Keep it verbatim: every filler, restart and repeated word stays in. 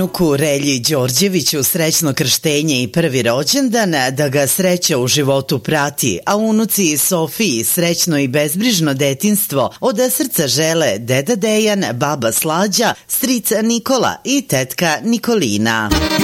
unuku Relji Đorđeviću srećno krštenje i prvi rođendan, da ga sreća u životu prati, a unuci Sofiji srećno i bezbrižno detinjstvo od srca žele deda Dejan, baba Slađa, stric Nikola i tetka Nikolina.